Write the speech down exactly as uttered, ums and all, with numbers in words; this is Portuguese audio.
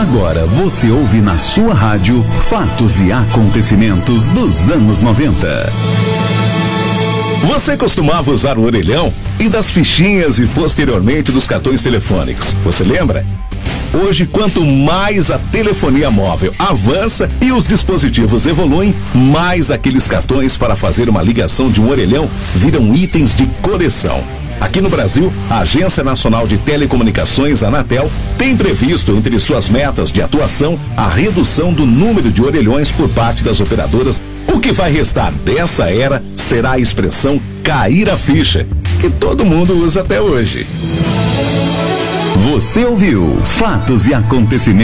Agora você ouve na sua rádio fatos e acontecimentos dos anos noventa. Você costumava usar o orelhão e das fichinhas e posteriormente dos cartões telefônicos. Você lembra? Hoje, quanto mais a telefonia móvel avança e os dispositivos evoluem, mais aqueles cartões para fazer uma ligação de um orelhão viram itens de coleção. Aqui no Brasil, a Agência Nacional de Telecomunicações, Anatel, tem previsto entre suas metas de atuação a redução do número de orelhões por parte das operadoras. O que vai restar dessa era será a expressão cair a ficha, que todo mundo usa até hoje. Você ouviu Fatos e Acontecimentos